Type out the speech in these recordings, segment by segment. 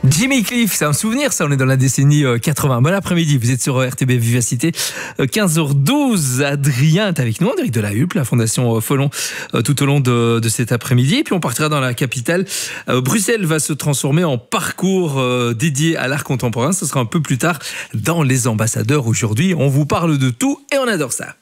Jimmy Cliff, c'est un souvenir, ça, on est dans la décennie 80. Bon après-midi, vous êtes sur RTB Vivacité, 15h12. Adrien est avec nous, Éric de la Huppe, la Fondation Folon, tout au long de cet après-midi. Et puis on partira dans la capitale. Bruxelles va se transformer en parcours dédié à l'art contemporain. Ce sera un peu plus tard dans Les Ambassadeurs. Aujourd'hui, on vous parle de tout et on adore ça.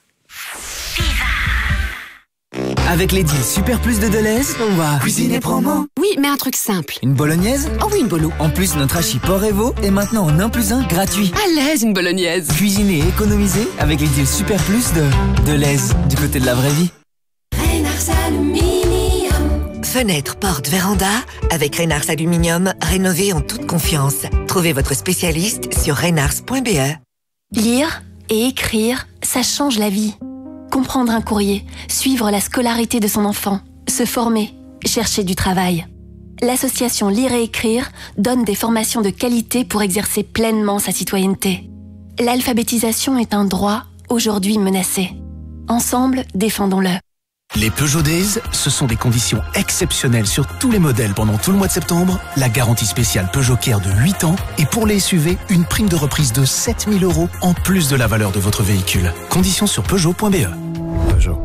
Avec les deals Super Plus de Deleuze, on va cuisiner promo. Oui, mais un truc simple. Une bolognaise? Oh oui, une bolo. En plus, notre hachis porc Evo est maintenant en 1+1 gratuit. À l'aise, une bolognaise. Cuisiner et économiser avec les deals Super Plus de Deleuze, du côté de la vraie vie. Reynars Aluminium. Fenêtre, porte, véranda, avec Reynars Aluminium, rénovez en toute confiance. Trouvez votre spécialiste sur reynars.be. Lire et écrire, ça change la vie. Comprendre un courrier, suivre la scolarité de son enfant, se former, chercher du travail. L'association Lire et Écrire donne des formations de qualité pour exercer pleinement sa citoyenneté. L'alphabétisation est un droit aujourd'hui menacé. Ensemble, défendons-le. Les Peugeot Days, ce sont des conditions exceptionnelles sur tous les modèles pendant tout le mois de septembre, la garantie spéciale Peugeot Care de 8 ans et pour les SUV, une prime de reprise de 7 000 € en plus de la valeur de votre véhicule. Conditions sur Peugeot.be. Peugeot.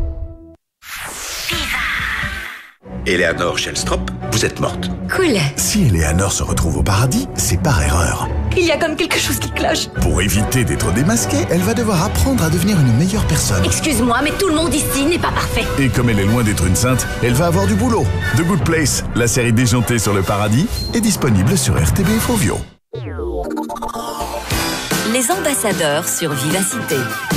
Eleanor Shellstrop, vous êtes morte. Cool. Si Eleanor se retrouve au paradis, c'est par erreur. Il y a comme quelque chose qui cloche. Pour éviter d'être démasquée, elle va devoir apprendre à devenir une meilleure personne. Excuse-moi, mais tout le monde ici n'est pas parfait. Et comme elle est loin d'être une sainte, elle va avoir du boulot. The Good Place, la série déjantée sur le paradis, est disponible sur RTB Fovio. Les Ambassadeurs sur Vivacité.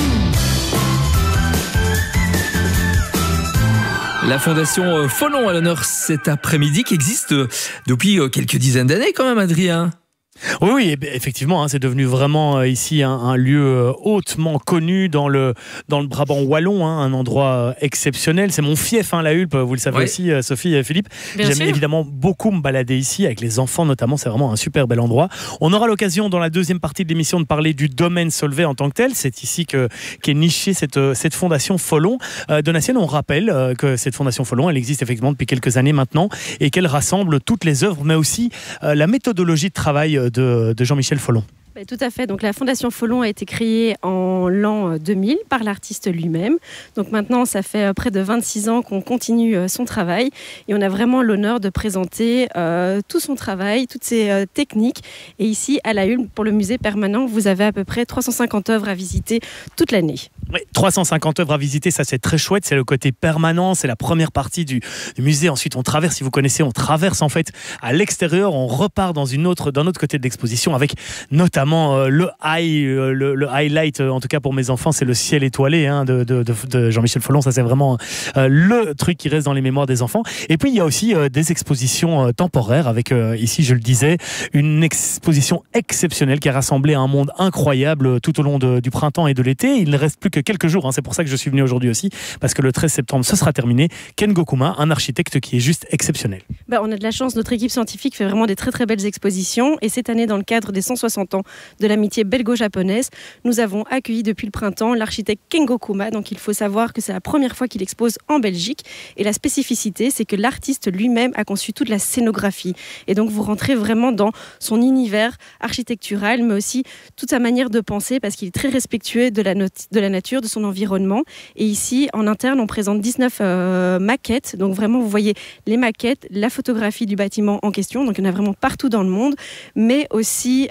La Fondation Folon à l'honneur cet après-midi qui existe depuis quelques dizaines d'années quand même, Adrien. Oui, effectivement, c'est devenu vraiment ici un lieu hautement connu dans le Brabant wallon, un endroit exceptionnel. C'est mon fief, la Hulpe, vous le savez aussi, Sophie et Philippe. J'aime évidemment beaucoup me balader ici, avec les enfants notamment, c'est vraiment un super bel endroit. On aura l'occasion dans la deuxième partie de l'émission de parler du domaine Solvay en tant que tel. C'est ici qu'est nichée cette Fondation Folon. Donatienne, on rappelle que cette Fondation Folon, elle existe effectivement depuis quelques années maintenant et qu'elle rassemble toutes les œuvres, mais aussi la méthodologie de travail de Jean-Michel Folon. Tout à fait. Donc la Fondation Folon a été créée en l'an 2000 par l'artiste lui-même. Donc maintenant, ça fait près de 26 ans qu'on continue son travail et on a vraiment l'honneur de présenter tout son travail, toutes ses techniques. Et ici, à la Hulpe, pour le musée permanent, vous avez à peu près 350 œuvres à visiter toute l'année. Oui, 350 œuvres à visiter, ça c'est très chouette, c'est le côté permanent, c'est la première partie du musée. Ensuite on traverse, si vous connaissez, on traverse en fait à l'extérieur, on repart d'un autre côté de l'exposition avec notamment le highlight, en tout cas pour mes enfants, c'est le ciel étoilé de Jean-Michel Folon. Ça c'est vraiment le truc qui reste dans les mémoires des enfants. Et puis il y a aussi des expositions temporaires avec ici, je le disais, une exposition exceptionnelle qui a rassemblé un monde incroyable tout au long du printemps et de l'été. Il ne reste plus que quelques jours, c'est pour ça que je suis venu aujourd'hui aussi, parce que le 13 septembre ce sera terminé. Ken Gokuma, un architecte qui est juste exceptionnel. On a de la chance, notre équipe scientifique fait vraiment des très très belles expositions et cette année, dans le cadre des 160 ans de l'amitié belgo-japonaise, nous avons accueilli depuis le printemps l'architecte Ken Gokuma. Donc il faut savoir que c'est la première fois qu'il expose en Belgique et la spécificité, c'est que l'artiste lui-même a conçu toute la scénographie et donc vous rentrez vraiment dans son univers architectural mais aussi toute sa manière de penser parce qu'il est très respectueux de la nature, de son environnement. Et ici, en interne, on présente 19 maquettes. Donc vraiment, vous voyez les maquettes, la photographie du bâtiment en question. Donc il y en a vraiment partout dans le monde. Mais aussi...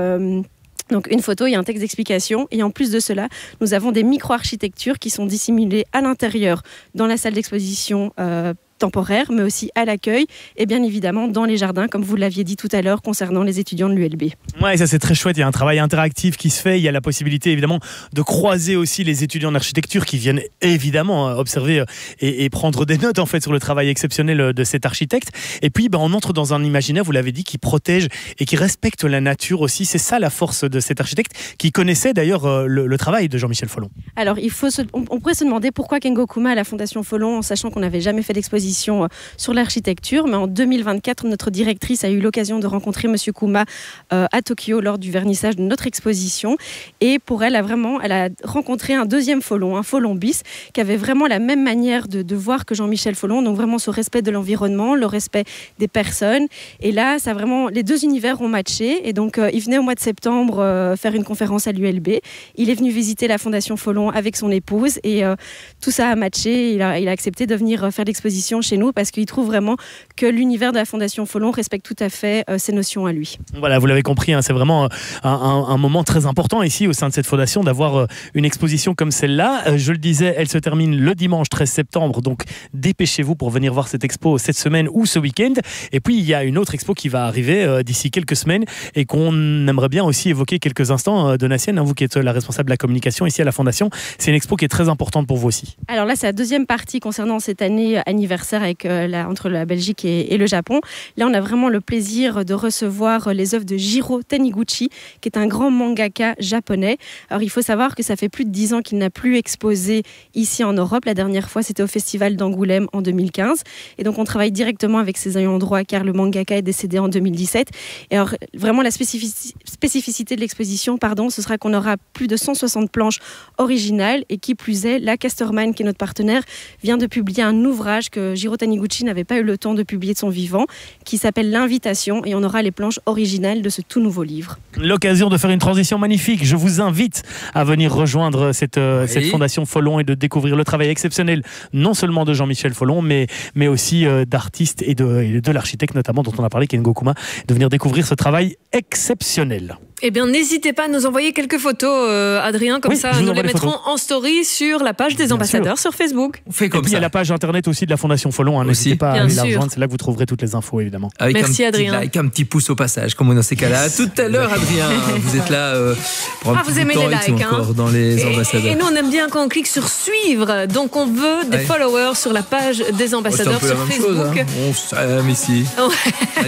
Donc une photo et un texte d'explication. Et en plus de cela, nous avons des micro-architectures qui sont dissimulées à l'intérieur dans la salle d'exposition temporaire, mais aussi à l'accueil et bien évidemment dans les jardins, comme vous l'aviez dit tout à l'heure concernant les étudiants de l'ULB. Ouais, ça c'est très chouette, il y a un travail interactif qui se fait, il y a la possibilité évidemment de croiser aussi les étudiants d'architecture qui viennent évidemment observer et prendre des notes en fait sur le travail exceptionnel de cet architecte. Et puis on entre dans un imaginaire, vous l'avez dit, qui protège et qui respecte la nature aussi. C'est ça la force de cet architecte qui connaissait d'ailleurs le travail de Jean-Michel Folon. Alors on pourrait se demander pourquoi Ken Gokuma à la Fondation Folon en sachant qu'on n'avait jamais fait d'exposition exposition sur l'architecture. Mais en 2024, notre directrice a eu l'occasion de rencontrer Monsieur Kuma à Tokyo lors du vernissage de notre exposition. Et pour elle, elle a rencontré un deuxième Folon, un Folon bis, qui avait vraiment la même manière de voir que Jean-Michel Folon, donc vraiment ce respect de l'environnement, le respect des personnes. Et là, les deux univers ont matché. Et donc, il venait au mois de septembre faire une conférence à l'ULB. Il est venu visiter la Fondation Folon avec son épouse et tout ça a matché. Il a accepté de venir faire l'exposition chez nous parce qu'il trouve vraiment que l'univers de la Fondation Folon respecte tout à fait ses notions à lui. Voilà, vous l'avez compris, c'est vraiment un moment très important ici au sein de cette fondation d'avoir une exposition comme celle-là. Je le disais, elle se termine le dimanche 13 septembre, donc dépêchez-vous pour venir voir cette expo cette semaine ou ce week-end. Et puis il y a une autre expo qui va arriver d'ici quelques semaines et qu'on aimerait bien aussi évoquer quelques instants. Donatienne, vous qui êtes la responsable de la communication ici à la Fondation, c'est une expo qui est très importante pour vous aussi. Alors là, c'est la deuxième partie concernant cette année anniversaire entre la Belgique et le Japon. Là, on a vraiment le plaisir de recevoir les œuvres de Jiro Taniguchi, qui est un grand mangaka japonais. Alors, il faut savoir que ça fait plus de 10 ans qu'il n'a plus exposé ici en Europe. La dernière fois, c'était au Festival d'Angoulême en 2015. Et donc, on travaille directement avec ses ayants droit, car le mangaka est décédé en 2017. Et alors, vraiment, la spécificité de l'exposition, ce sera qu'on aura plus de 160 planches originales. Et qui plus est, la Casterman, qui est notre partenaire, vient de publier un ouvrage que Jiro Taniguchi n'avait pas eu le temps de publier de son vivant, qui s'appelle L'Invitation. Et on aura les planches originales de ce tout nouveau livre. L'occasion de faire une transition magnifique. Je vous invite à venir rejoindre cette Fondation Folon et de découvrir le travail exceptionnel, non seulement de Jean-Michel Folon, mais aussi d'artistes et de l'architecte notamment, dont on a parlé, Kengo Kuma, de venir découvrir ce travail exceptionnel. Eh bien, n'hésitez pas à nous envoyer quelques photos, Adrien, comme ça, nous les mettrons en story sur la page des ambassadeurs sur Facebook. On fait comme et puis, ça. il y a la page internet aussi de la Fondation Folon, n'hésitez pas à aller la rejoindre, c'est là que vous trouverez toutes les infos, évidemment. Merci, Adrien. Avec un petit pouce au passage, comme dans ces cas-là. Tout à l'heure, Adrien, vous êtes là pour un petit vous aimez temps les likes, encore dans les ambassadeurs. Et nous, on aime bien quand on clique sur suivre, donc on veut des followers sur la page des ambassadeurs sur Facebook. On s'aime ici.